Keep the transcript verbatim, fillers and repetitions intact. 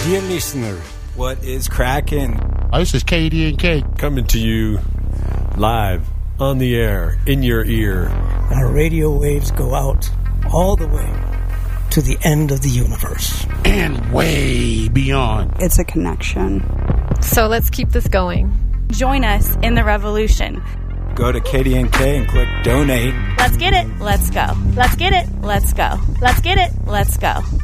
Dear listener, what is cracking? Oh, this is K D and K coming to you live on the air, in your ear. Our radio waves go out all the way to the end of the universe. And way beyond. It's a connection. So let's keep this going. Join us in the revolution. Go to K D N K and click donate. Let's get it. Let's go. Let's get it. Let's go. Let's get it. Let's go.